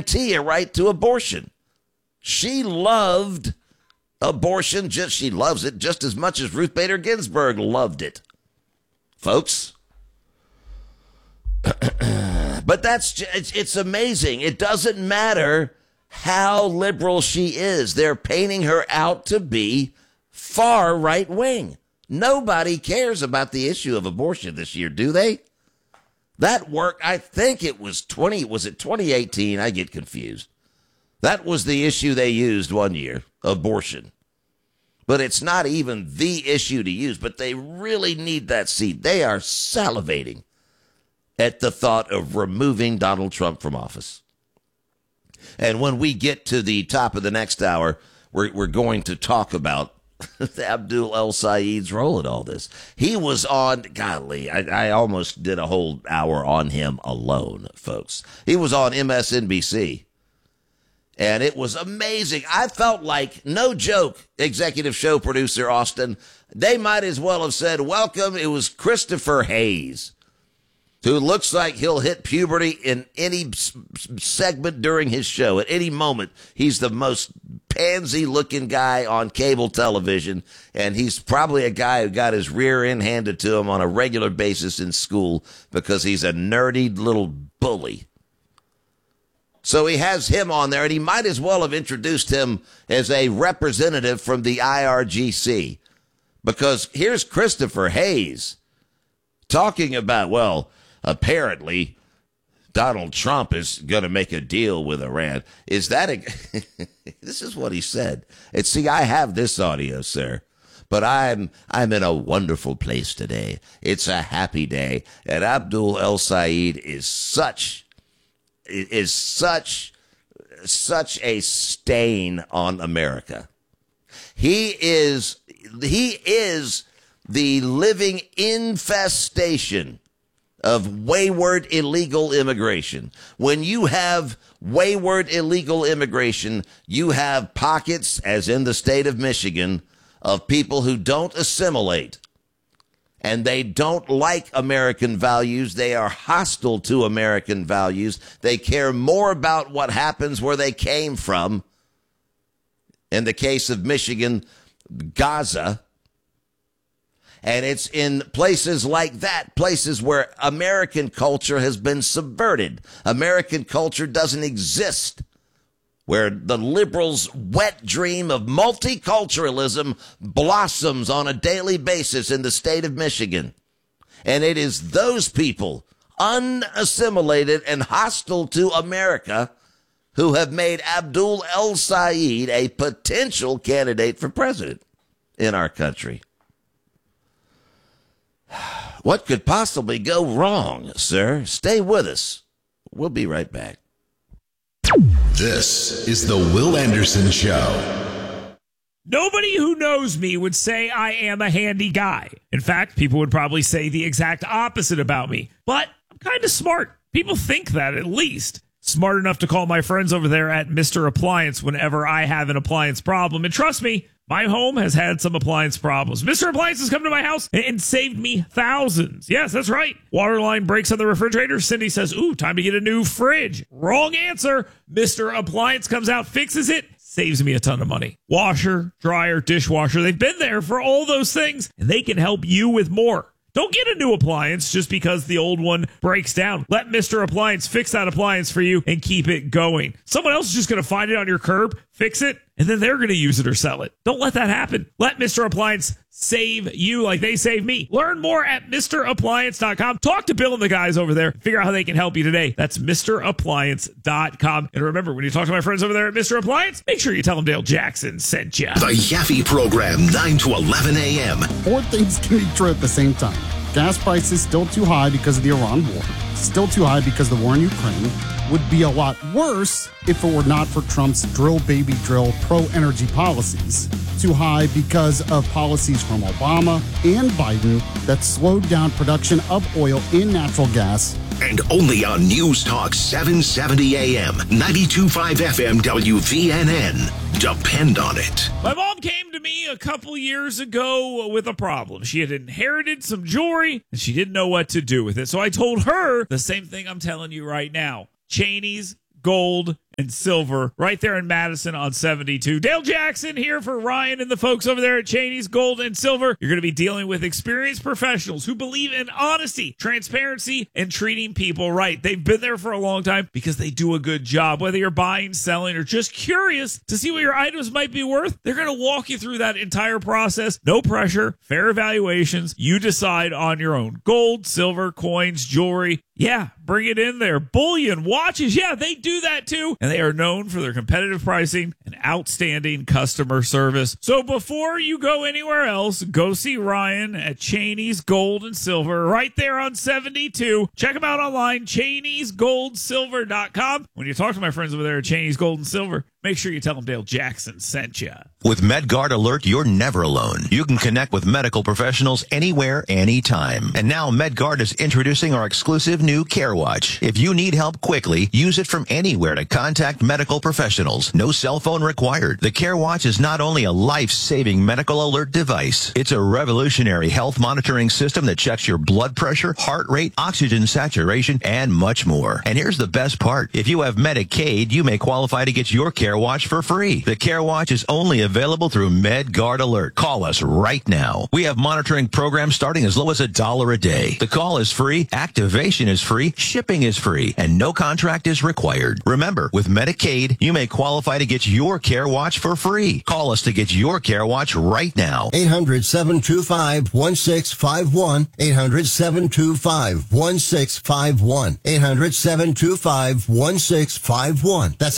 guarantee a right to abortion. She loved abortion. She loves it just as much as Ruth Bader Ginsburg loved it, folks. But it's amazing. It doesn't matter how liberal she is. They're painting her out to be far right wing. Nobody cares about the issue of abortion this year, do they? That worked. I think it was 2018? I get confused. That was the issue they used one year, abortion. But it's not even the issue to use, but they really need that seat. They are salivating at the thought of removing Donald Trump from office. And when we get to the top of the next hour, we're going to talk about Abdul El-Sayed's role in all this. He was on, golly, I almost did a whole hour on him alone, folks. He was on MSNBC, and it was amazing. I felt like, no joke, executive show producer Austin, they might as well have said, welcome. It was Christopher Hayes, who looks like he'll hit puberty in any segment during his show. At any moment, he's the most pansy-looking guy on cable television, and he's probably a guy who got his rear end handed to him on a regular basis in school because he's a nerdy little bully. So he has him on there, and he might as well have introduced him as a representative from the IRGC, because here's Christopher Hayes talking about, well, apparently Donald Trump is going to make a deal with Iran. Is that this is what he said. And see, I have this audio, sir, but I'm in a wonderful place today. It's a happy day. And Abdul El-Sayed is such a stain on America. He is the living infestation of wayward illegal immigration. When you have wayward illegal immigration, you have pockets, as in the state of Michigan, of people who don't assimilate. And they don't like American values. They are hostile to American values. They care more about what happens where they came from. In the case of Michigan, Gaza. And it's in places like that, places where American culture has been subverted. American culture doesn't exist, where the liberals' wet dream of multiculturalism blossoms on a daily basis in the state of Michigan. And it is those people, unassimilated and hostile to America, who have made Abdul El-Sayed a potential candidate for president in our country. What could possibly go wrong, sir? Stay with us. We'll be right back. This is the Will Anderson Show. Nobody who knows me would say I am a handy guy. In fact, people would probably say the exact opposite about me. But I'm kind of smart. People think that, at least. Smart enough to call my friends over there at Mr. Appliance whenever I have an appliance problem. And trust me, my home has had some appliance problems. Mr. Appliance has come to my house and saved me thousands. Yes, that's right. Water line breaks on the refrigerator. Cindy says, ooh, time to get a new fridge. Wrong answer. Mr. Appliance comes out, fixes it, saves me a ton of money. Washer, dryer, dishwasher, they've been there for all those things, and they can help you with more. Don't get a new appliance just because the old one breaks down. Let Mr. Appliance fix that appliance for you and keep it going. Someone else is just going to find it on your curb, fix it, and then they're going to use it or sell it. Don't let that happen. Let Mr. Appliance save you like they saved me. Learn more at MrAppliance.com. Talk to Bill and the guys over there. Figure out how they can help you today. That's MrAppliance.com. And remember, when you talk to my friends over there at Mr. Appliance, make sure you tell them Dale Jackson sent you. The Yaffe Program, 9 to 11 a.m. Four things can be true at the same time. Gas prices still too high because of the Iran war. Still too high because of the war in Ukraine. Would be a lot worse if it were not for Trump's drill baby drill pro-energy policies. Too high because of policies from Obama and Biden that slowed down production of oil and natural gas. And only on News Talk 770 AM, 92.5 FM WVNN. Depend on it. My mom came to me a couple years ago with a problem. She had inherited some jewelry and she didn't know what to do with it. So I told her the same thing I'm telling you right now. Cheneys, gold, and Silver right there in Madison on 72. Dale Jackson here for Ryan and the folks over there at Cheney's Gold and Silver. You're going to be dealing with experienced professionals who believe in honesty, transparency, and treating people right. They've been there for a long time because they do a good job. Whether you're buying, selling, or just curious to see what your items might be worth, they're going to walk you through that entire process. No pressure, fair evaluations. You decide on your own. Gold, silver, coins, jewelry. Yeah, bring it in there. Bullion, watches, yeah, they do that too. And they are known for their competitive pricing and outstanding customer service. So before you go anywhere else, go see Ryan at Cheney's Gold and Silver right there on 72. Check them out online, Cheney'sGoldSilver.com. When you talk to my friends over there at Cheney's Gold and Silver, make sure you tell them Dale Jackson sent you. With MedGuard Alert, you're never alone. You can connect with medical professionals anywhere, anytime. And now MedGuard is introducing our exclusive new CareWatch. If you need help quickly, use it from anywhere to contact medical professionals. No cell phone required. The CareWatch is not only a life-saving medical alert device, it's a revolutionary health monitoring system that checks your blood pressure, heart rate, oxygen saturation, and much more. And here's the best part. If you have Medicaid, you may qualify to get your CareWatch for free. The CareWatch is only available through MedGuard Alert. Call us right now. We have monitoring programs starting as low as $1 a day. The call is free, activation is free, shipping is free, and no contract is required. Remember, with Medicaid, you may qualify to get your CareWatch for free. Call us to get your CareWatch right now. 800-725-1651. 800-725-1651. 800-725-1651. That's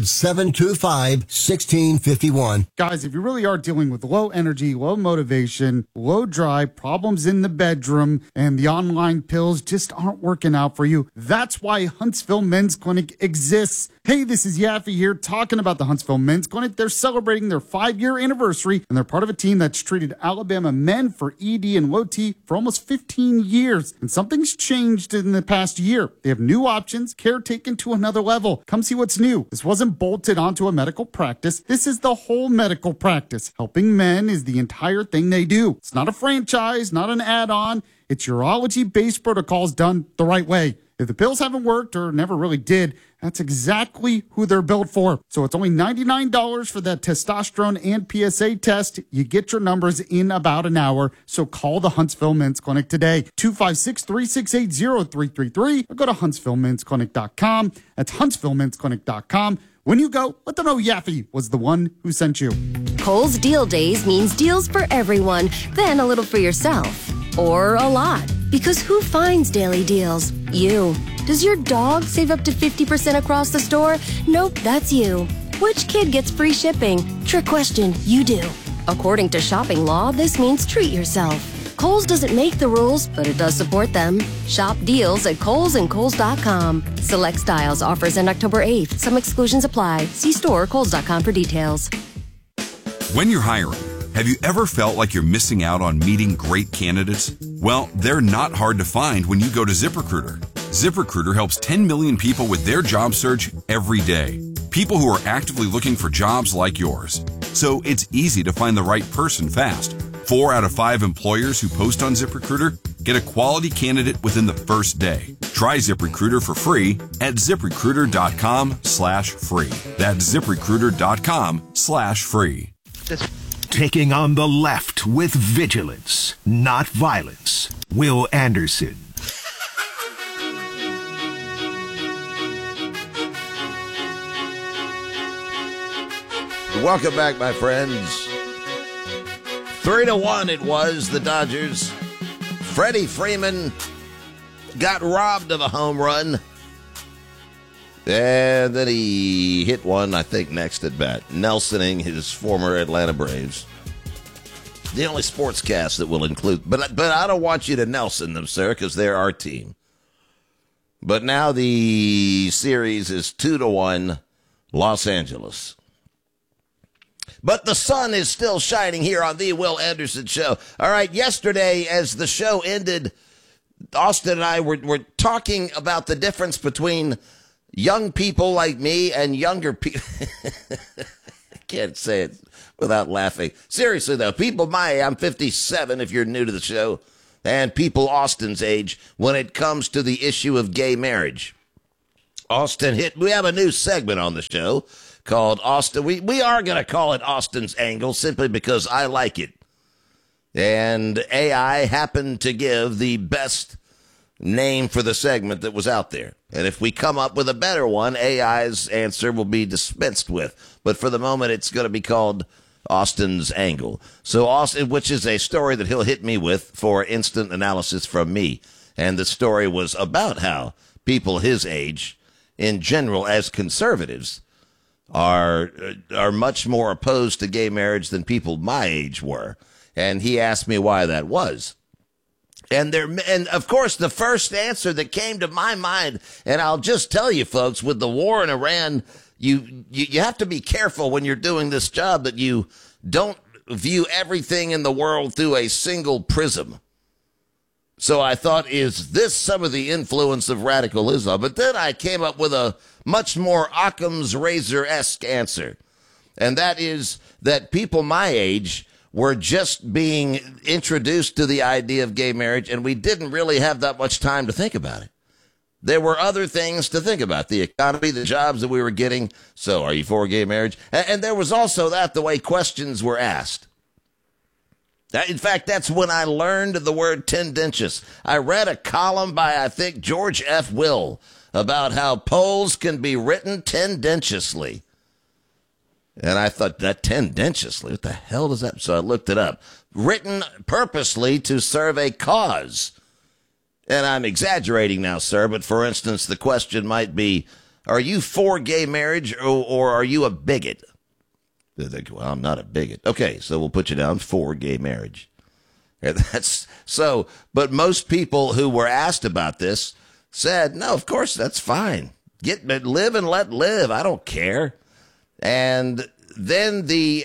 800-725-1651. Guys, if you really are dealing with low energy, low motivation, low drive, problems in the bedroom, and the online pills just aren't working out for you, that's why Huntsville Men's Clinic exists. Hey, this is Yaffe here talking about the Huntsville Men's Clinic. They're celebrating their 5-year anniversary, and they're part of a team that's treated Alabama men for ED and low T for almost 15 years. And something's changed in the past year. They have new options, care taken to another level. Come see what's new. This wasn't bolted onto a medical practice. This is the whole medical practice. Helping men is the entire thing they do. It's not a franchise, not an add-on. It's urology-based protocols done the right way. If the pills haven't worked or never really did, that's exactly who they're built for. So it's only $99 for that testosterone and PSA test. You get your numbers in about an hour. So call the Huntsville Men's Clinic today. 256-368-0333 or go to HuntsvilleMen'sClinic.com. That's HuntsvilleMen'sClinic.com. When you go, let them know Yaffe was the one who sent you. Kohl's Deal Days means deals for everyone, then a little for yourself. Or a lot. Because who finds daily deals? You. Does your dog save up to 50% across the store? Nope, that's you. Which kid gets free shipping? Trick question, you do. According to shopping law, this means treat yourself. Kohl's doesn't make the rules, but it does support them. Shop deals at Kohl's and Kohl's.com. Select styles, offers end October 8th. Some exclusions apply. See store or Kohl's.com for details. When you're hiring, have you ever felt like you're missing out on meeting great candidates? Well, they're not hard to find when you go to ZipRecruiter. ZipRecruiter helps 10 million people with their job search every day. People who are actively looking for jobs like yours. So it's easy to find the right person fast. 4 out of 5 employers who post on ZipRecruiter get a quality candidate within the first day. Try ZipRecruiter for free at ZipRecruiter.com/free. That's ZipRecruiter.com/free. Taking on the left with vigilance, not violence. Will Anderson. Welcome back, my friends. 3-1 it was, the Dodgers. Freddie Freeman got robbed of a home run. And then he hit one, I think, next at bat. Nelsoning his former Atlanta Braves. The only sportscast that will include. But I don't want you to Nelson them, sir, because they're our team. But now the series is 2-1, Los Angeles. But the sun is still shining here on the Will Anderson Show. All right, yesterday, as the show ended, Austin and I were talking about the difference between young people like me and younger people. I can't say it without laughing. Seriously, though, people my age, I'm 57 if you're new to the show, and people Austin's age when it comes to the issue of gay marriage. Austin hit. We have a new segment on the show called Austin. We are going to call it Austin's Angle simply because I like it. And AI happened to give the best name for the segment that was out there. And if we come up with a better one, AI's answer will be dispensed with. But for the moment, it's going to be called Austin's Angle. So Austin, which is a story that he'll hit me with for instant analysis from me. And the story was about how people his age, in general, as conservatives, are much more opposed to gay marriage than people my age were. And he asked me why that was. And of course, the first answer that came to my mind, and I'll just tell you, folks, with the war in Iran, you have to be careful when you're doing this job that you don't view everything in the world through a single prism. So I thought, is this some of the influence of radical Islam? But then I came up with a much more Occam's razor-esque answer. And that is that people my age were just being introduced to the idea of gay marriage, and we didn't really have that much time to think about it. There were other things to think about, the economy, the jobs that we were getting. So are you for gay marriage? And there was also the way questions were asked. In fact, that's when I learned the word tendentious. I read a column by, I think, George F. Will about how polls can be written tendentiously. And I thought, that tendentiously, what the hell does that? So I looked it up. Written purposely to serve a cause. And I'm exaggerating now, sir, but for instance, the question might be, are you for gay marriage or are you a bigot? They think, well, I'm not a bigot. Okay, so we'll put you down for gay marriage. And that's so, but most people who were asked about this said, no, of course, that's fine. Live and let live. I don't care. And then the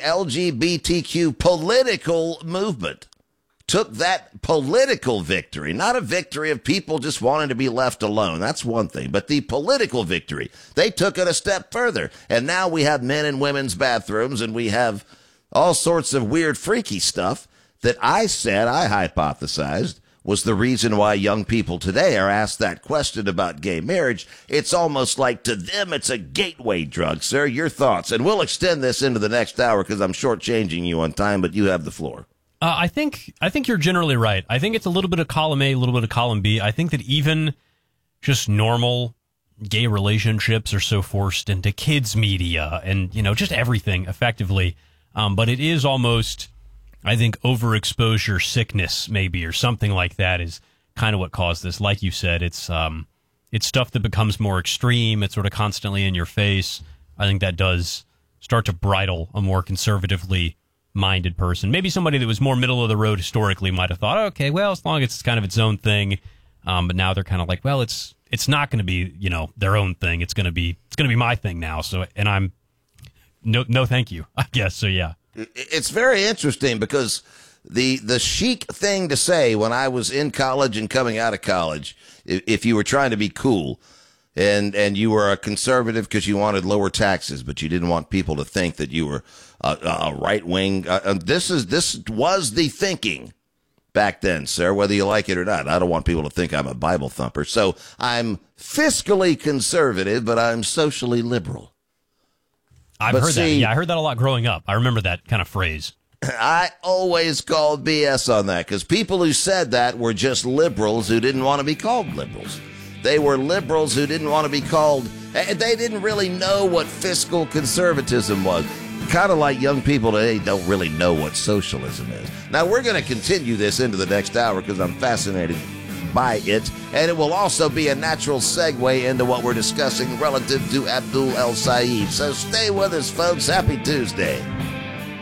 LGBTQ political movement took that political victory, not a victory of people just wanting to be left alone. That's one thing. But the political victory, they took it a step further. And now we have men and women's bathrooms, and we have all sorts of weird, freaky stuff that I hypothesized, was the reason why young people today are asked that question about gay marriage. It's almost like to them it's a gateway drug, sir. Your thoughts? And we'll extend this into the next hour because I'm shortchanging you on time, but you have the floor. I think you're generally right. I think it's a little bit of column A, a little bit of column B. I think that even just normal gay relationships are so forced into kids' media and, just everything effectively. But it is almost, I think, overexposure sickness maybe or something like that is kind of what caused this. Like you said, it's stuff that becomes more extreme. It's sort of constantly in your face. I think that does start to bridle a more conservatively minded person. Maybe somebody that was more middle of the road historically might have thought, okay, well, as long as it's kind of its own thing. But now they're kind of like, well, it's not going to be, their own thing. It's going to be my thing now. So, and I'm no, thank you, I guess. So, yeah. It's very interesting because the chic thing to say when I was in college and coming out of college, if you were trying to be cool and you were a conservative because you wanted lower taxes, but you didn't want people to think that you were a right wing. This was the thinking back then, sir, whether you like it or not. I don't want people to think I'm a Bible thumper. So I'm fiscally conservative, but I'm socially liberal. I've heard that. Yeah, I heard that a lot growing up. I remember that kind of phrase. I always called BS on that because people who said that were just liberals who didn't want to be called liberals. They were liberals who didn't want to be called. They didn't really know what fiscal conservatism was. Kind of like young people today don't really know what socialism is. Now, we're going to continue this into the next hour because I'm fascinated by it, and it will also be a natural segue into what we're discussing relative to Abdul El Sayed. So stay with us, folks. Happy Tuesday.